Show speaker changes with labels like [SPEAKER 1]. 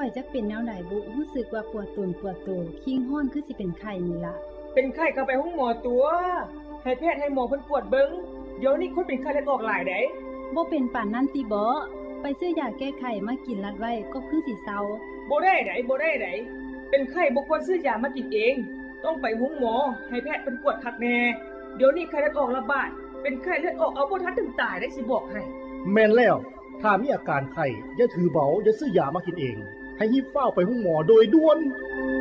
[SPEAKER 1] อยจักเป็นแนวใดบุรู้สึกว่าปวดตนปวดโตคิงฮ้อนคือสิเป็นไข้นี่ล่ะ
[SPEAKER 2] เป็นไข้ก็ไปห้องหมอตัวให้แพทย์ให้หมอเพิ่นตรวจเบิ่งเดี๋ยวนี้คนเป็นไข้เลือดออกหลายเด้
[SPEAKER 1] บ่เป็นปานนั้นติบ่ไปซื้อยาแก้ไข้มากินลัดไว้ก็คือสิเซา
[SPEAKER 2] บ่ได้ไดเป็นไข้บ่ควรซื้อยามากินเองต้องไปห้องหมอให้แพทย์เพิ่นตรวจคักแน่เดี๋ยวนี้ไข้เลือดออกระบาดเป็นไข้เลือดออกเอาบ่ทันถึงตายได้สิบอกให้
[SPEAKER 3] แม่นแล้วถ้ามีอาการไข้อย่าถือเบาอย่าซื้อยามากินเองให้รีบเฝ้าไปห้องหมอโดยด่วน